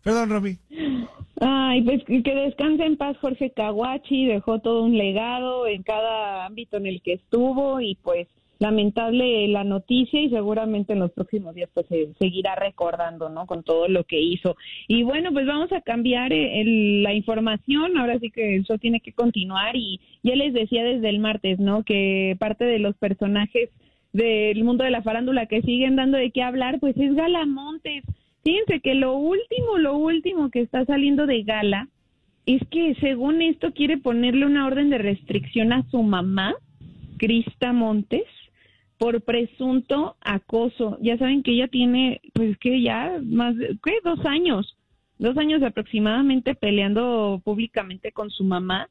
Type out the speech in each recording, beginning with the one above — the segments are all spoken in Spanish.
Perdón, Romy. Ay, pues que descanse en paz Jorge Kawachi, dejó todo un legado en cada ámbito en el que estuvo y pues lamentable la noticia y seguramente en los próximos días pues se seguirá recordando, ¿no? Con todo lo que hizo. Y bueno, pues vamos a cambiar la información, ahora sí que eso tiene que continuar y ya les decía desde el martes, ¿no? Que parte de los personajes del mundo de la farándula que siguen dando de qué hablar, pues es Gala Montes. Fíjense que lo último que está saliendo de Gala es que según esto quiere ponerle una orden de restricción a su mamá, Krista Montes, por presunto acoso. Ya saben que ella tiene, pues que ya más, ¿qué? 2 años aproximadamente peleando públicamente con su mamá.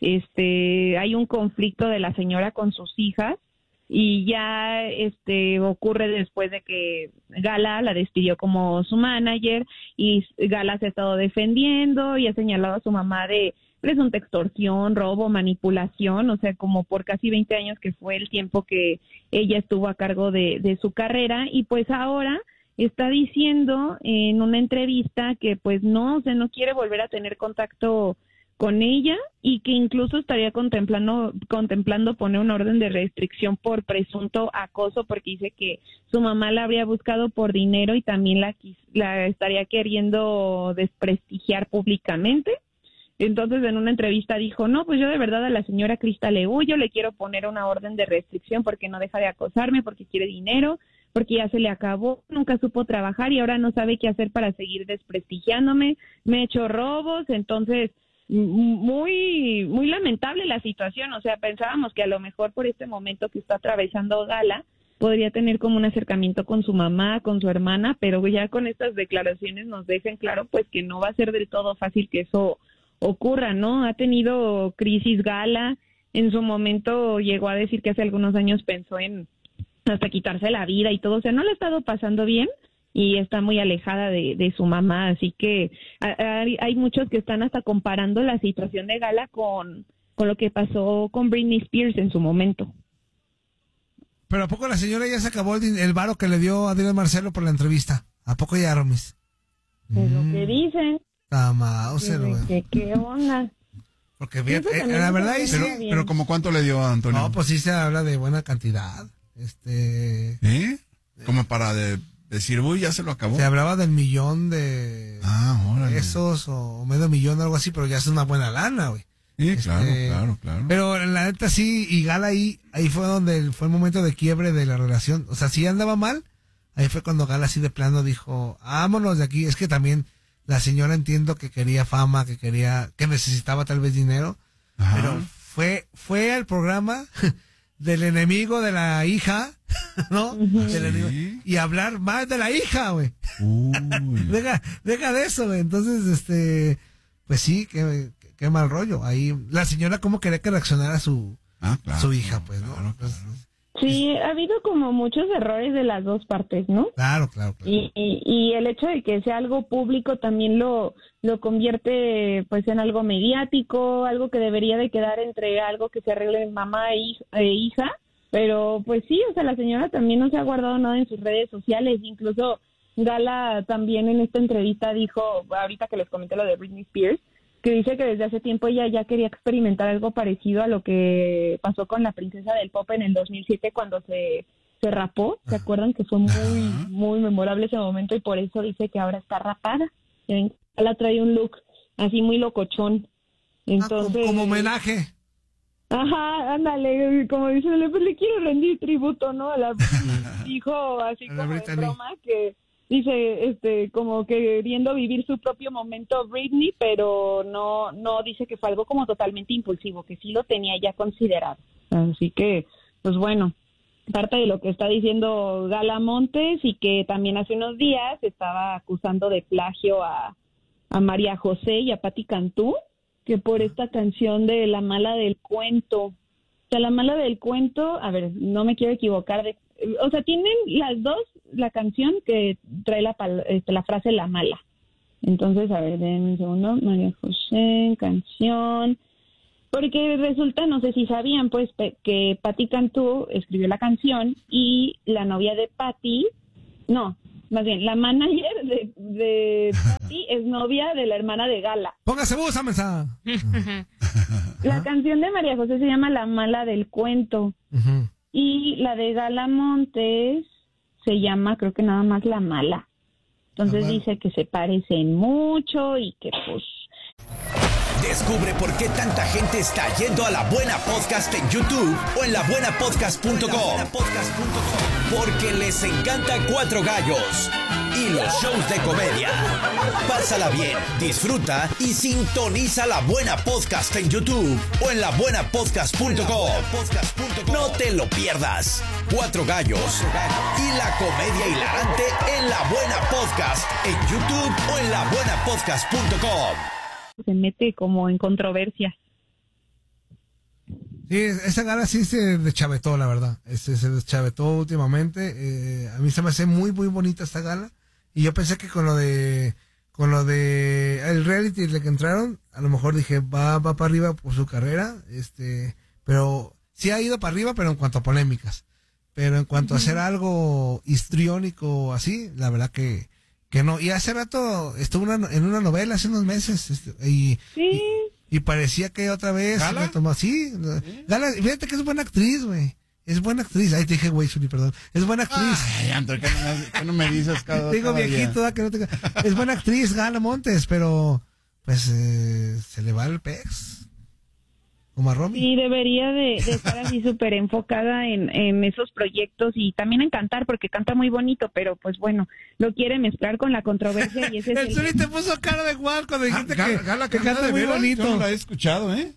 Hay un conflicto de la señora con sus hijas y ya ocurre después de que Gala la despidió como su manager y Gala se ha estado defendiendo y ha señalado a su mamá de presunta extorsión, robo, manipulación, o sea, como por casi 20 años que fue el tiempo que ella estuvo a cargo de su carrera y pues ahora está diciendo en una entrevista que pues no, o sea, no quiere volver a tener contacto con ella y que incluso estaría contemplando poner una orden de restricción por presunto acoso porque dice que su mamá la habría buscado por dinero y también la estaría queriendo desprestigiar públicamente. Entonces en una entrevista dijo, no, pues yo de verdad a la señora Krista le huyo, le quiero poner una orden de restricción porque no deja de acosarme, porque quiere dinero, porque ya se le acabó, nunca supo trabajar y ahora no sabe qué hacer para seguir desprestigiándome, me ha hecho robos, entonces muy lamentable la situación, o sea, pensábamos que a lo mejor por este momento que está atravesando Gala podría tener como un acercamiento con su mamá, con su hermana, pero ya con estas declaraciones nos dejan claro pues que no va a ser del todo fácil que eso ocurra, ¿no? Ha tenido crisis Gala, en su momento llegó a decir que hace algunos años pensó en hasta quitarse la vida y todo, o sea, no le ha estado pasando bien y está muy alejada de su mamá, así que hay muchos que están hasta comparando la situación de Gala con lo que pasó con Britney Spears en su momento. Pero ¿a poco la señora ya se acabó el varo que le dio a Adrián Marcelo por la entrevista? ¿A poco ya, Romis? Es lo que dicen. ¿Qué onda? Porque la verdad es pero ¿como cuánto le dio a Antonio? No, pues sí se habla de buena cantidad. Como para decir, uy, ya se lo acabó. Se hablaba del millón de pesos o medio millón, algo así, pero ya es una buena lana, güey. Sí, claro. Pero la neta sí, y Gala ahí fue donde fue el momento de quiebre de la relación. O sea, si andaba mal, ahí fue cuando Gala así de plano dijo, vámonos de aquí. Es que también la señora entiendo que quería fama, que necesitaba tal vez dinero. Ajá. Pero fue al programa del enemigo de la hija, ¿no? Del enemigo, y hablar más de la hija, güey. Deja de eso, güey. Entonces, pues sí, qué mal rollo. Ahí, la señora cómo quería que reaccionara su hija, pues, ¿no? Claro. Sí, ha habido como muchos errores de las dos partes, ¿no? Claro. Y el hecho de que sea algo público también lo convierte pues en algo mediático, algo que debería de quedar entre algo que se arregle mamá e hija, pero pues sí, o sea, la señora también no se ha guardado nada en sus redes sociales, incluso Gala también en esta entrevista dijo, ahorita que les comenté lo de Britney Spears, que dice que desde hace tiempo ella ya quería experimentar algo parecido a lo que pasó con la princesa del pop en el 2007 cuando se rapó. ¿Se acuerdan? Que fue muy memorable ese momento y por eso dice que ahora está rapada. Ella trae un look así muy locochón. Entonces, como homenaje. Ajá, ándale, como diciéndole, pues le quiero rendir tributo, ¿no? Dijo así como de broma que dice, como queriendo vivir su propio momento Britney, pero no dice que fue algo como totalmente impulsivo, que sí lo tenía ya considerado. Así que, pues bueno, parte de lo que está diciendo Gala Montes y que también hace unos días estaba acusando de plagio a María José y a Patti Cantú, que por esta canción de La Mala del Cuento. O sea, La Mala del Cuento, a ver, no me quiero equivocar o sea, tienen las dos la canción que trae la frase La Mala. Entonces, a ver, denme un segundo. María José, canción. Porque resulta, no sé si sabían, pues, que Patti Cantú escribió la canción y la novia de Patti, no, más bien, la manager de Patti es novia de la hermana de Gala. Póngase busa, mensa. La canción de María José se llama La Mala del Cuento. Ujú. Y la de Gala Montes se llama, creo que nada más La Mala. Entonces dice que se parecen mucho y que pues... Descubre por qué tanta gente está yendo a La Buena Podcast en YouTube o en labuenapodcast.com. Porque les encanta Cuatro Gallos y los shows de comedia. Pásala bien, disfruta y sintoniza La Buena Podcast en YouTube o en labuenapodcast.com. No te lo pierdas. Cuatro Gallos y la comedia hilarante en La Buena Podcast en YouTube o en labuenapodcast.com. se mete como en controversia. Sí, esa gala sí se deschavetó, la verdad. Se deschavetó últimamente. A mí se me hace muy, muy bonita esta gala. Y yo pensé que con lo de el reality de que entraron, a lo mejor dije, va para arriba por su carrera. Pero sí ha ido para arriba, pero en cuanto a polémicas. Pero en cuanto a hacer algo histriónico así, la verdad que no. Y hace rato estuvo en una novela hace unos meses. Y parecía que otra vez ¿Gala? me tomó así. Gala, fíjate que es buena actriz, güey. Es buena actriz. Ahí te dije, güey, Zuli, perdón. Es buena actriz. Ay, Antonio, ¿qué no me dices cada Digo cada día? viejito, que no te... Es buena actriz, Gala Montes, pero pues se le va el pex. Como a Romy. Sí, debería de estar así súper enfocada en esos proyectos y también en cantar, porque canta muy bonito, pero pues bueno, lo quiere mezclar con la controversia y ese es El Zuli te puso cara de guau cuando dijiste Gala que canta de muy veras, bonito. Yo no la he escuchado, ¿eh?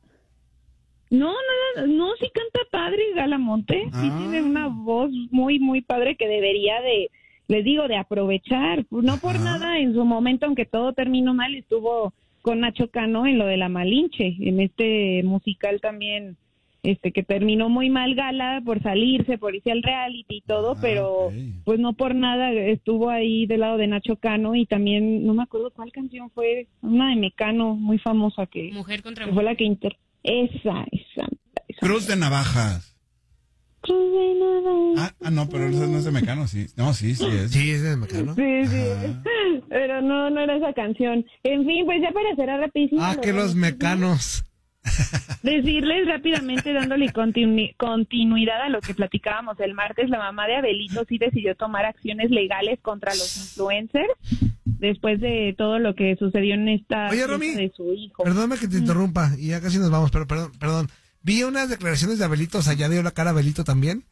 No, sí canta padre Gala Monte, sí tiene una voz muy, muy padre que debería les digo, de aprovechar. No por nada, en su momento, aunque todo terminó mal, estuvo con Nacho Cano en lo de La Malinche, en este musical también, que terminó muy mal Gala por salirse, por irse al reality y todo, pero okay. pues no por nada estuvo ahí del lado de Nacho Cano y también, no me acuerdo cuál canción fue, una de Mecano muy famosa que... Mujer contra que mujer. fue la que Esa. Cruz de Navajas. Cruz de Navajas. No, pero esa no es de Mecano, sí. No, sí es. Sí, es de Mecano. Sí. Pero no era esa canción. En fin, pues ya para cerrar rapidísimo. Que los mecanos. Decirles rápidamente, dándole continuidad a lo que platicábamos el martes, la mamá de Abelito sí decidió tomar acciones legales contra los influencers después de todo lo que sucedió en esta Oye, fiesta Romy, de su hijo. Perdóname que te interrumpa y ya casi nos vamos, pero perdón. Vi unas declaraciones de Abelito, o sea, ya dio la cara a Abelito también.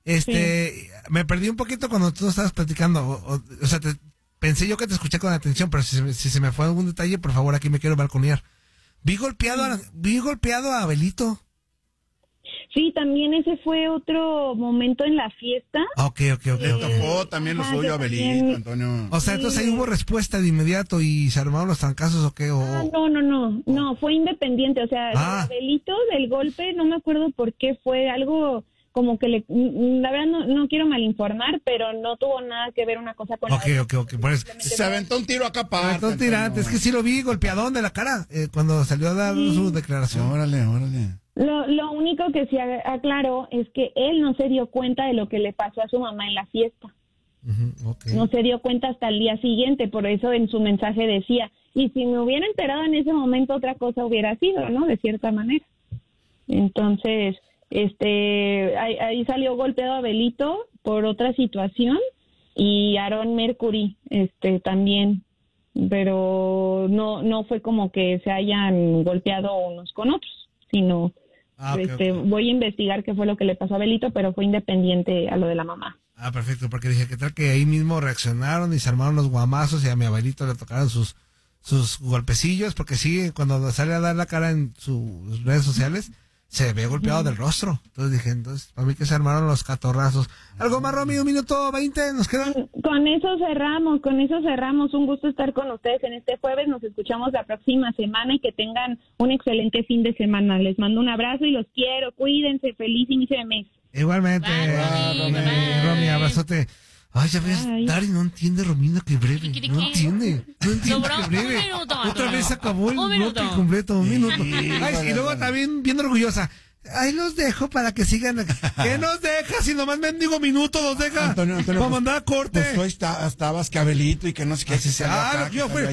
Me perdí un poquito cuando tú estabas platicando, o sea, pensé yo que te escuché con atención, pero si se me fue algún detalle, por favor, aquí me quiero balconear. Vi golpeado a Abelito. Sí, también ese fue otro momento en la fiesta. Ok. Le tocó también lo suyo a Abelito, Antonio. O sea, entonces ahí hubo respuesta de inmediato y se armaron los trancazos o qué. No, fue independiente, o sea, Abelito del golpe, no me acuerdo por qué, fue algo como que la verdad no quiero malinformar, pero no tuvo nada que ver una cosa con la otra. Ok, pues Se aventó un tiro acá aparte. aventó un tirante, es que sí lo vi golpeadón de la cara cuando salió a dar su declaración. Órale. Lo único que se aclaró es que él no se dio cuenta de lo que le pasó a su mamá en la fiesta. Okay. No se dio cuenta hasta el día siguiente, por eso en su mensaje decía, y si me hubiera enterado en ese momento otra cosa hubiera sido, ¿no? De cierta manera. Entonces, ahí salió golpeado Abelito por otra situación y Aaron Mercury, también, pero no fue como que se hayan golpeado unos con otros, sino okay. Voy a investigar qué fue lo que le pasó a Abelito, pero fue independiente a lo de la mamá. Perfecto, porque dije, ¿qué tal que ahí mismo reaccionaron y se armaron los guamazos y a mi Abelito le tocaron sus golpecillos? Porque sí, cuando sale a dar la cara en sus redes sociales, se ve golpeado del rostro. Entonces dije, para mí que se armaron los catorrazos. ¿Algo más, Romy? 1 minuto 20, ¿nos quedan? Con eso cerramos. Un gusto estar con ustedes en este jueves. Nos escuchamos la próxima semana y que tengan un excelente fin de semana. Les mando un abrazo y los quiero. Cuídense. Feliz inicio de mes. Igualmente, Romy, abrazote. Ay, ya ves, Dari no entiende, Romina, que breve. No entiende que breve. Otra vez acabó el bloque completo, 1 minuto. Ay, y luego también bien orgullosa. Ahí los dejo para que sigan. ¿Qué nos deja? Si nomás mendigo minuto nos deja. Antonio, para mandar a corte. Pues tú estabas que Abelito y que no sé qué. Lo que yo fue.